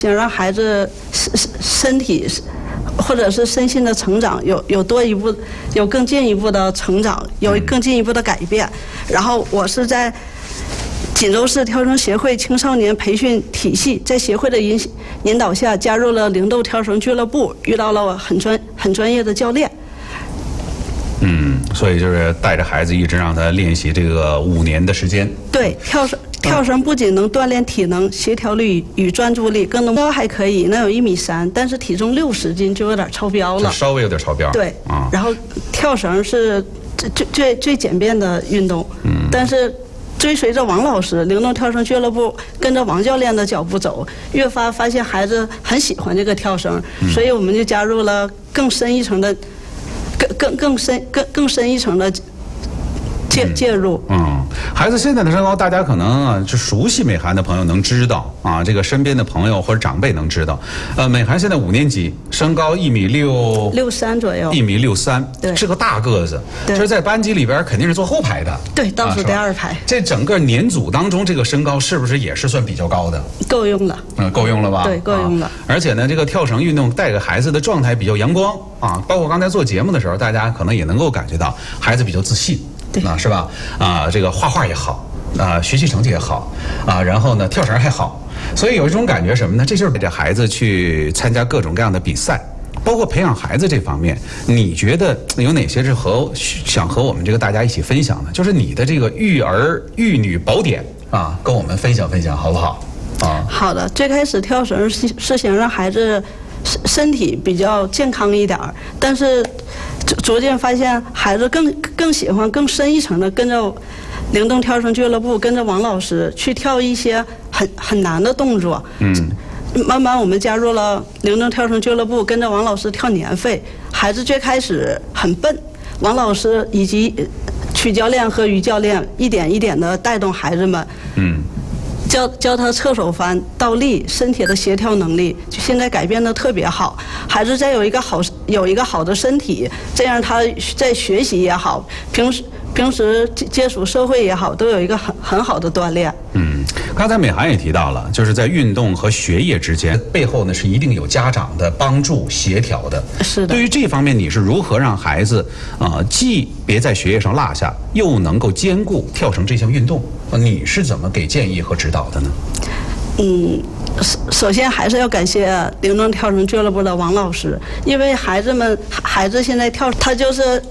想让孩子身体或者是身心的成长有更进一步的成长，有更进一步的改变。然后我是在锦州市跳绳协会青少年培训体系，在协会的引导下加入了灵动跳绳俱乐部，遇到了很专业的教练。 所以就是带着孩子一直让他练习这个5年的时间。 对，跳绳不仅能锻炼体能、协调力与专注力，更能高还可以，能有1.3米，但是体重60斤就有点超标了， 稍微有点超标。 对，然后跳绳是最简便的运动，但是追随着王老师灵动跳绳俱乐部，跟着王教练的脚步走，越发现孩子很喜欢这个跳绳，所以我们就加入了更深一层的介入。 孩子现在的身高，大家可能就熟悉美涵的朋友能知道啊，这个身边的朋友或者长辈能知道。美涵现在5年级，身高1.63米左右，1.63米， 对， 是个大个子。 对， 这在班级里边肯定是坐后排的。 对，倒数第2排。 这整个年组当中，这个身高是不是也是算比较高的？ 够用了。 够用了吧？ 对，够用了。 而且呢，这个跳绳运动带给孩子的状态比较阳光啊，包括刚才做节目的时候，大家可能也能够感觉到孩子比较自信。 对， 是吧？这个画画也好，学习成绩也好，然后呢，跳绳还好，所以有一种感觉什么呢？这就是带着孩子去参加各种各样的比赛，包括培养孩子这方面，你觉得有哪些是想和我们这个大家一起分享的？就是你的这个育儿育女宝典啊，跟我们分享分享，好不好？ 好的。最开始跳绳是想让孩子身体比较健康一点，但是逐渐发现孩子更喜欢更深一层的跟着灵动跳绳俱乐部，跟着王老师去跳一些很难的动作。慢慢我们加入了灵动跳绳俱乐部，跟着王老师跳年费。孩子最开始很笨，王老师以及曲教练和于教练一点一点的带动孩子们。教他侧手翻、倒立，身体的协调能力，就现在改变的特别好。孩子再有一个好的身体，这样他在学习也好，平时接触社会也好，都有一个很好的锻炼。 刚才美涵也提到了，就是在运动和学业之间，背后呢是一定有家长的帮助协调的。 是的。 对于这方面，你是如何让孩子既别在学业上落下，又能够兼顾跳绳这项运动？你是怎么给建议和指导的呢？ 首先还是要感谢灵动跳绳俱乐部的王老师，因为孩子现在跳，他就是，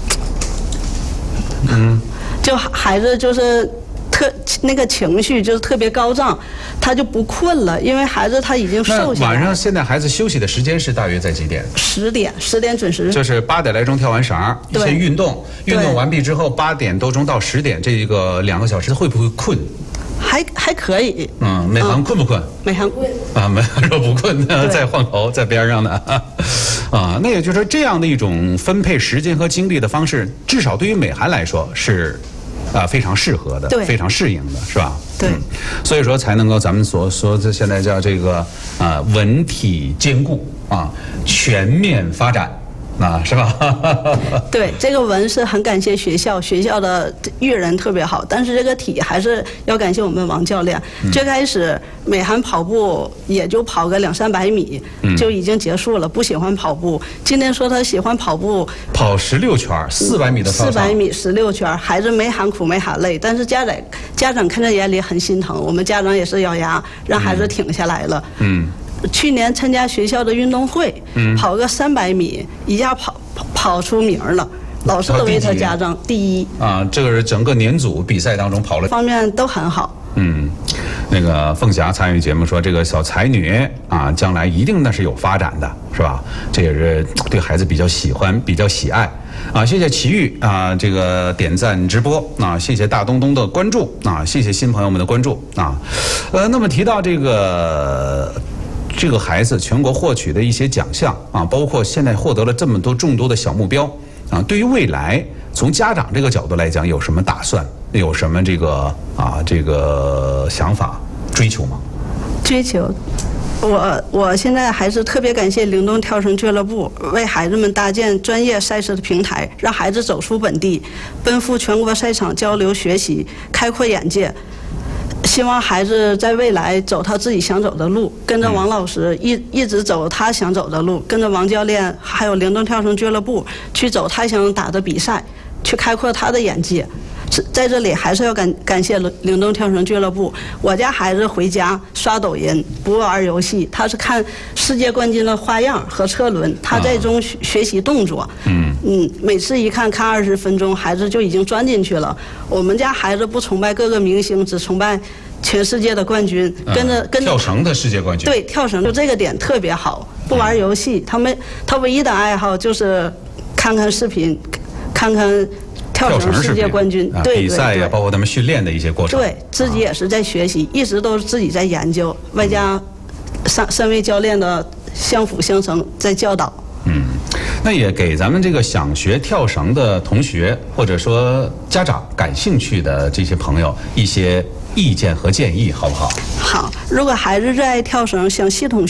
就孩子就是那个情绪就是特别高涨，他就不困了，因为孩子他已经瘦下来。 晚上现在孩子休息的时间是大约在几点 ？10点准时。 就是8点来钟跳完绳，一些运动完毕之后，8点多钟到10点这个2个小时会不会困？ 还可以。 美涵困不困？ 美涵困美涵说不困，在晃头在边上呢。那也就是说，这样的一种分配时间和精力的方式，至少对于美涵来说是非常适合的，非常适应的，是吧？ 对。 所以说才能够咱们所说的现在叫这个文体兼顾全面发展。是吧？ 对，这个文是很感谢学校的育人特别好，但是这个体还是要感谢我们王教练。最开始美涵跑步也就跑个200-300米，就已经结束了，不喜欢跑步。今天说他喜欢跑步， 跑16圈，400米的操场 ，400米16圈，孩子没喊苦没喊累，但是家长看在眼里很心疼，我们家长也是咬牙让孩子挺下来了。去年参加学校的运动会，跑个300米，一下跑出名了，老师都为他家长第一。 这个是整个年组比赛当中跑了， 方面都很好。 那个凤霞参与节目说，这个小才女将来一定那是有发展的，是吧？这也是对孩子比较喜欢、比较喜爱。谢谢齐豫这个点赞直播谢谢大东东的关注谢谢新朋友们的关注那么提到这个孩子全国获取的一些奖项包括现在获得了这么多众多的小目标对于未来从家长这个角度来讲，有什么打算？有什么这个想法追求吗？ 追求。我现在还是特别感谢灵动跳绳俱乐部为孩子们搭建专业赛事的平台，让孩子走出本地，奔赴全国赛场交流学习，开阔眼界。 希望孩子在未来走他自己想走的路，跟着王老师一直走他想走的路，跟着王教练还有灵动跳绳俱乐部去走他想打的比赛，去开阔他的眼界。在这里还是要感谢灵动跳绳俱乐部。我家孩子回家刷抖音不玩游戏，他是看世界冠军的花样和车轮，他在中学习动作。每次一看20分钟，孩子就已经钻进去了。我们家孩子不崇拜各个明星，只崇拜全世界的冠军，跟着跳绳的世界冠军。 对，跳绳就这个点特别好，不玩游戏，他唯一的爱好就是看看视频，看看跳绳世界冠军，对比赛呀，包括他们训练的一些过程。 对自己也是在学习，一直都是自己在研究，外加三位教练的相辅相成，在教导。 那也给咱们这个想学跳绳的同学，或者说家长感兴趣的这些朋友一些意见和建议，好不好？ 好，如果孩子热爱跳绳，想系统